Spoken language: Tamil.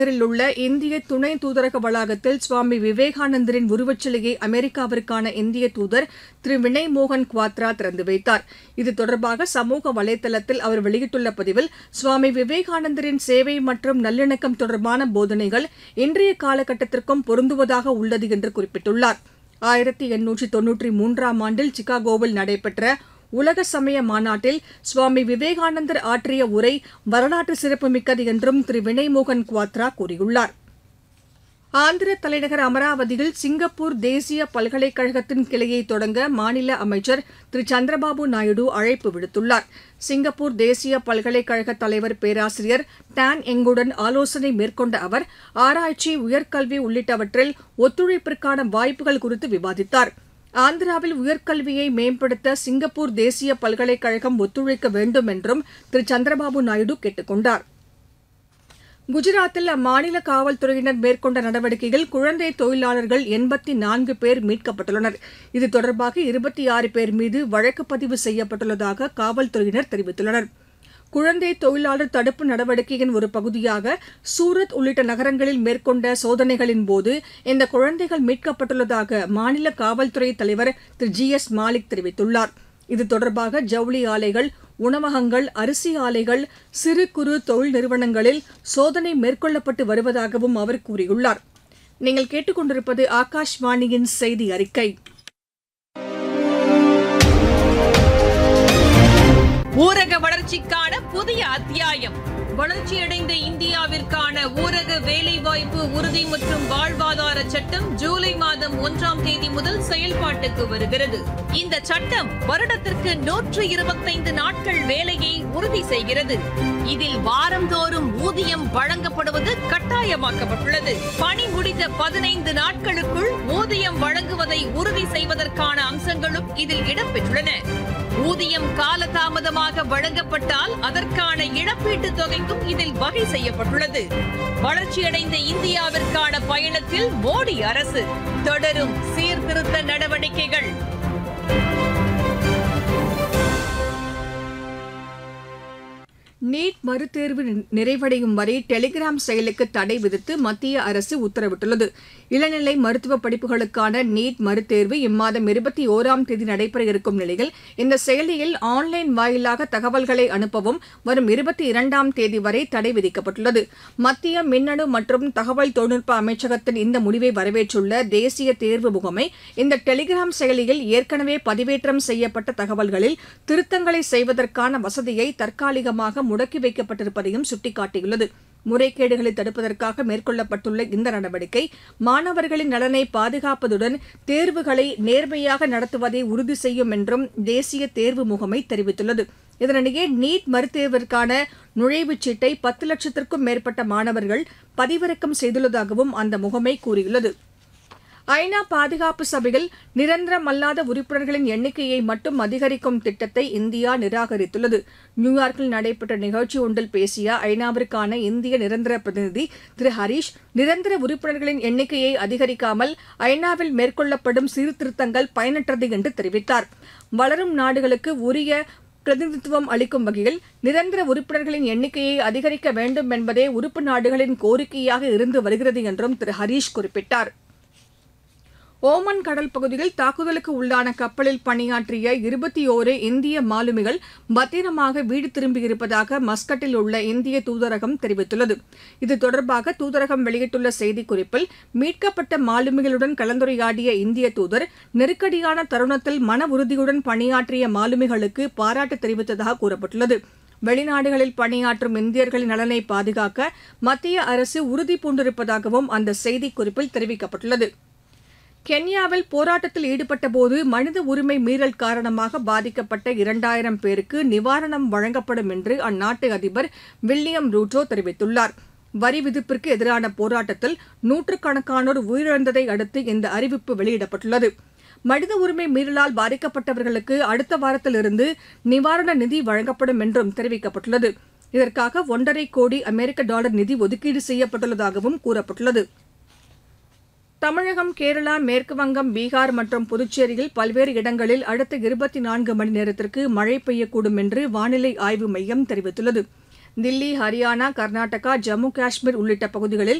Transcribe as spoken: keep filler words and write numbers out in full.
நகரில் உள்ள இந்திய துணை தூதரக வளாகத்தில் சுவாமி விவேகானந்தரின் உருவச்சிலையை அமெரிக்காவிற்கான இந்திய தூதர் திரு வினய் மோகன் குவாத்ரா திறந்து வைத்தார். இது தொடர்பாக சமூக வலைதளத்தில் அவர் வெளியிட்டுள்ள பதிவில், சுவாமி விவேகானந்தரின் சேவை மற்றும் நல்லிணக்கம் தொடர்பான போதனைகள் இன்றைய காலகட்டத்திற்கும் பொருந்துவதாக உள்ளது என்று குறிப்பிட்டுள்ளார். ஆயிரத்தி எண்ணூற்றி தொன்னூற்றி மூன்றாம் ஆண்டில் சிகாகோவில் நடைபெற்ற உலக சமய மாநாட்டில் சுவாமி விவேகானந்தர் ஆற்றிய உரை வரலாற்று சிறப்புமிக்கது என்றும் திரு வினய் மோகன் குவாத்ரா கூறியுள்ளார். ஆந்திர தலைநகர் அமராவதியில் சிங்கப்பூர் தேசிய பல்கலைக்கழகத்தின் கிளையை தொடங்க மாநில அமைச்சர் திரு சந்திரபாபு நாயுடு அழைப்பு விடுத்துள்ளார். சிங்கப்பூர் தேசிய பல்கலைக்கழக தலைவர் பேராசிரியர் டான் எங்குடன் ஆலோசனை மேற்கொண்ட அவர் ஆராய்ச்சி, உயர்கல்வி உள்ளிட்டவற்றில் ஒத்துழைப்பிற்கான வாய்ப்புகள் குறித்து விவாதித்தார். ஆந்திராவில் உயர்கல்வியை மேம்படுத்த சிங்கப்பூர் தேசிய பல்கலைக்கழகம் ஒத்துழைக்க வேண்டும் என்றும் திரு சந்திரபாபு நாயுடு கேட்டுக் கொண்டார். குஜராத்தில் அம்மாநில காவல்துறையினர் மேற்கொண்ட நடவடிக்கையில் குழந்தை தொழிலாளர்கள் எண்பத்தி நான்கு பேர் மீட்கப்பட்டுள்ளனர். இது தொடர்பாக இருபத்தி ஆறு பேர் மீது வழக்கு பதிவு செய்யப்பட்டுள்ளதாக காவல்துறையினர் தெரிவித்துள்ளனர். குழந்தை தொழிலாளர் தடுப்பு நடவடிக்கையின் ஒரு பகுதியாக சூரத் உள்ளிட்ட நகரங்களில் மேற்கொண்ட சோதனைகளின்போது இந்த குழந்தைகள் மீட்கப்பட்டுள்ளதாக மாநில காவல்துறை தலைவர் திரு ஜி எஸ் மாலிக் தெரிவித்துள்ளார். இது தொடர்பாக ஜவுளி ஆலைகள், உணவகங்கள், அரிசி ஆலைகள், சிறு குறு தொழில் நிறுவனங்களில் சோதனை மேற்கொள்ளப்பட்டு வருவதாகவும் அவர் கூறியுள்ளார். நீங்கள் கேட்டுக் கொண்டிருப்பது ஆகாஷ்வாணியின் செய்தி அறிக்கை. ஊரக வளர்ச்சிக்கான புதிய அத்தியாயம். வளர்ச்சியடைந்த இந்தியாவிற்கான ஊரக வேலைவாய்ப்பு உறுதி மற்றும் வாழ்வாதார சட்டம் ஜூலை மாதம் ஒன்றாம் தேதி முதல் செயல்பாட்டுக்கு வருகிறது. இந்த சட்டம் வருடத்திற்கு நூற்று இருபத்தைந்து நாட்கள் வேலையை உறுதி செய்கிறது. இதில் வாரந்தோறும் ஊதியம் வழங்கப்படுவது கட்டாயமாக்கப்பட்டுள்ளது. பணி முடிந்த பதினைந்து நாட்களுக்குள் ஊதியம் வழங்குவதை உறுதி செய்வதற்கான அம்சங்களும் இதில் இடம்பெற்றுள்ளன. ஊதியம் காலதாமதமாக வழங்கப்பட்டால் அதற்கான இழப்பீட்டுத் தொகைக்கும் இதில் வகை செய்யப்பட்டுள்ளது. வளர்ச்சியடைந்த இந்தியாவிற்கான பயணத்தில் மோடி அரசு தொடரும் சீர்திருத்த நடவடிக்கைகள். நீட் மறுதேர்வு நிறைவடையும் வரை டெலிகிராம் செயலிக்கு தடை விதித்து மத்திய அரசு உத்தரவிட்டுள்ளது. இளநிலை மருத்துவ படிப்புகளுக்கான நீட் மறுதேர்வு இம்மாதம் இருபத்தி ஒராம் தேதி நடைபெற இருக்கும் நிலையில் இந்த செயலியில் ஆன்லைன் வாயிலாக தகவல்களை அனுப்பவும் வரும் இருபத்தி இரண்டாம் தேதி வரை தடை விதிக்கப்பட்டுள்ளது. மத்திய மின்னணு மற்றும் தகவல் தொழில்நுட்ப அமைச்சகத்தின் இந்த முடிவை வரவேற்றுள்ள தேசிய தேர்வு முகமை இந்த டெலிகிராம் செயலியில் ஏற்கனவே பதிவேற்றம் செய்யப்பட்ட தகவல்களில் திருத்தங்களை செய்வதற்கான வசதியை தற்காலிகமாக முடக்கி வைக்கப்பட்டிருப்பதையும் சுட்டிக்காட்டியுள்ளது. முறைகேடுகளை தடுப்பதற்காக மேற்கொள்ளப்பட்டுள்ள இந்த நடவடிக்கை மாணவர்களின் நலனை பாதுகாப்பதுடன் தேர்வுகளை நேர்மையாக நடத்துவதை உறுதி செய்யும் என்றும் தேசிய தேர்வு முகமை தெரிவித்துள்ளது. இதனிடையே நீட் மறுதேர்விற்கான நுழைவுச் சீட்டை பத்து லட்சத்திற்கும் மேற்பட்ட மாணவர்கள் பதிவிறக்கம் செய்துள்ளதாகவும் அந்த முகமை கூறியுள்ளது. ஐநா பாதுகாப்பு சபையில் நிரந்தரமல்லாத உறுப்பினர்களின் எண்ணிக்கையை மட்டும் அதிகரிக்கும் திட்டத்தை இந்தியா நிராகரித்துள்ளது. நியூயார்க்கில் நடைபெற்ற நிகழ்ச்சி ஒன்றில் பேசிய ஐநாவிற்கான இந்திய நிரந்தர பிரதிநிதி திரு ஹரீஷ், நிரந்தர உறுப்பினர்களின் எண்ணிக்கையை அதிகரிக்காமல் ஐநாவில் மேற்கொள்ளப்படும் சீர்திருத்தங்கள் பயனற்றது என்று தெரிவித்தார். வளரும் நாடுகளுக்கு உரிய பிரதிநிதித்துவம் அளிக்கும் வகையில் நிரந்தர உறுப்பினர்களின் எண்ணிக்கையை அதிகரிக்க வேண்டும் என்பதே உறுப்பு நாடுகளின் கோரிக்கையாக இருந்து வருகிறது என்றும் திரு ஹரீஷ் குறிப்பிட்டார். ஓமன் கடல் பகுதியில் தாக்குதலுக்கு உள்ளான கப்பலில் பணியாற்றிய இருபத்தி ஓரு இந்திய மாலுமிகள் பத்திரமாக வீடு திரும்பியிருப்பதாக மஸ்கட்டில் உள்ள இந்திய தூதரகம் தெரிவித்துள்ளது. இது தொடர்பாக தூதரகம் வெளியிட்டுள்ள செய்திக்குறிப்பில், மீட்கப்பட்ட மாலுமிகளுடன் கலந்துரையாடிய இந்திய தூதர் நெருக்கடியான தருணத்தில் மன உறுதியுடன் பணியாற்றிய மாலுமிகளுக்கு பாராட்டு தெரிவித்ததாக கூறப்பட்டுள்ளது. வெளிநாடுகளில் பணியாற்றும் இந்தியர்களின் நலனை பாதுகாக்க மத்திய அரசு உறுதி பூண்டிருப்பதாகவும் அந்த செய்திக்குறிப்பில் தெரிவிக்கப்பட்டுள்ளது. கென்யாவில் போராட்டத்தில் ஈடுபட்டபோது மனித உரிமை மீறல் காரணமாக பாதிக்கப்பட்ட இரண்டாயிரம் பேருக்கு நிவாரணம் வழங்கப்படும் என்று அந்நாட்டு அதிபர் வில்லியம் ரூட்டோ தெரிவித்துள்ளார். வரி விதிப்பிற்கு எதிரான போராட்டத்தில் நூற்றுக்கணக்கானோர் உயிரிழந்ததை அடுத்து இந்த அறிவிப்பு வெளியிடப்பட்டுள்ளது. மனித உரிமை மீறலால் பாதிக்கப்பட்டவர்களுக்கு அடுத்த வாரத்திலிருந்து நிவாரண நிதி வழங்கப்படும் என்றும் தெரிவிக்கப்பட்டுள்ளது. இதற்காக ஒன்றரை கோடி அமெரிக்க டாலர் நிதி ஒதுக்கீடு செய்யப்பட்டுள்ளதாகவும் கூறப்பட்டுள்ளது. தமிழகம், கேரளா, மேற்குவங்கம், பீகார் மற்றும் புதுச்சேரியில் பல்வேறு இடங்களில் அடுத்த இருபத்தி நான்கு மணி நேரத்திற்கு மழை பெய்யக்கூடும் என்று வானிலை ஆய்வு மையம் தெரிவித்துள்ளது. தில்லி, ஹரியானா, கர்நாடகா, ஜம்மு காஷ்மீர் உள்ளிட்ட பகுதிகளில்